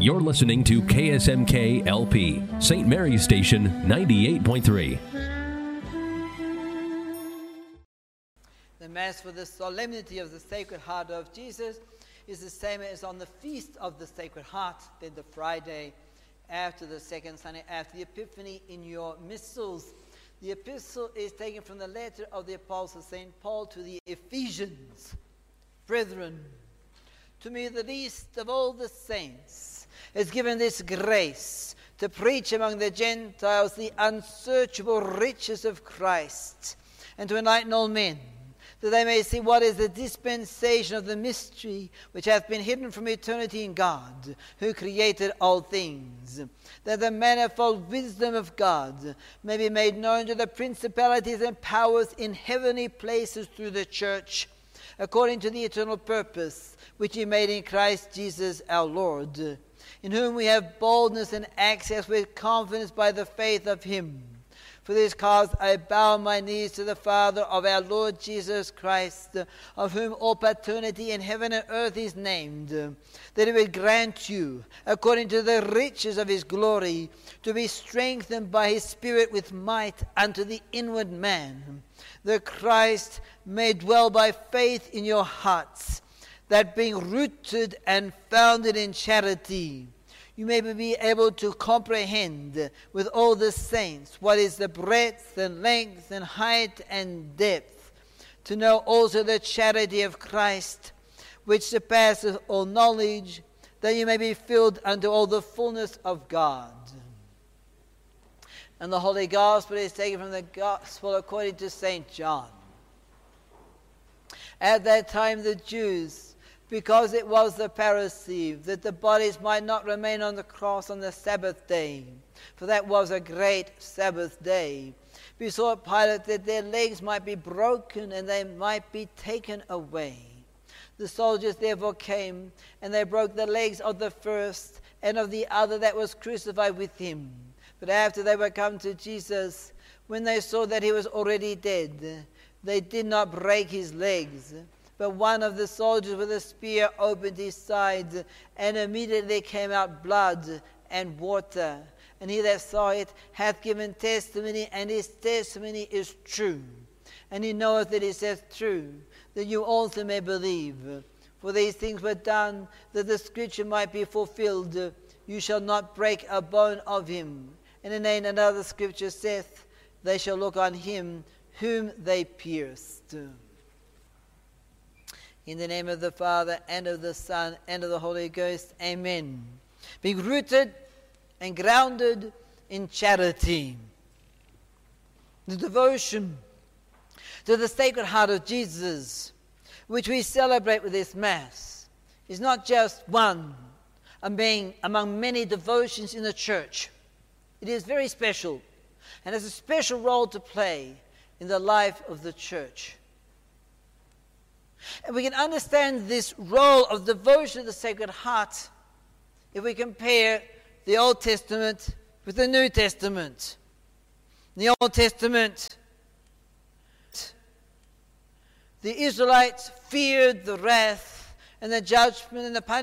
You're listening to KSMK LP, St. Mary's Station 98.3. The Mass for the Solemnity of the Sacred Heart of Jesus is the same as on the Feast of the Sacred Heart, then the Friday after the second Sunday after the Epiphany in your missals. The epistle is taken from the letter of the Apostle St. Paul to the Ephesians. Brethren, to me the least of all the saints is given this grace to preach among the Gentiles the unsearchable riches of Christ, and to enlighten all men, that they may see what is the dispensation of the mystery which hath been hidden from eternity in God, who created all things, that the manifold wisdom of God may be made known to the principalities and powers in heavenly places through the church, according to the eternal purpose which he made in Christ Jesus our Lord, in whom we have boldness and access with confidence by the faith of him. For this cause I bow my knees to the Father of our Lord Jesus Christ, of whom all paternity in heaven and earth is named, that he would grant you, according to the riches of his glory, to be strengthened by his Spirit with might unto the inward man, that Christ may dwell by faith in your hearts, that being rooted and founded in charity, you may be able to comprehend with all the saints what is the breadth and length and height and depth, to know also the charity of Christ, which surpasseth all knowledge, that you may be filled unto all the fullness of God. And the Holy Gospel is taken from the Gospel according to St. John. At that time the Jews, because it was the Pharisee, that the bodies might not remain on the cross on the Sabbath day, for that was a great Sabbath day, besought Pilate that their legs might be broken and they might be taken away. The soldiers therefore came, and they broke the legs of the first and of the other that was crucified with him. But after they were come to Jesus, when they saw that he was already dead, they did not break his legs. But one of the soldiers with a spear opened his side, and immediately came out blood and water. And he that saw it hath given testimony, and his testimony is true. And he knoweth that he saith true, that you also may believe. For these things were done, that the scripture might be fulfilled, you shall not break a bone of him. And again another scripture saith, they shall look on him whom they pierced. In the name of the Father, and of the Son, and of the Holy Ghost, amen. Being rooted and grounded in charity. The devotion to the Sacred Heart of Jesus, which we celebrate with this Mass, is not just one among many devotions in the Church. It is very special, and has a special role to play in the life of the Church. And we can understand this role of devotion to the Sacred Heart if we compare the Old Testament with the New Testament. In the Old Testament, the Israelites feared the wrath and the judgment and the punishment